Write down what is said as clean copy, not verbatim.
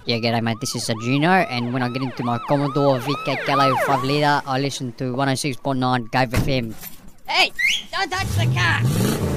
Yeah, g'day mate, this is Juno, and when I get into my Commodore VK Gallo 5 litre, I listen to 106.9 Gove FM. Hey, don't touch the car!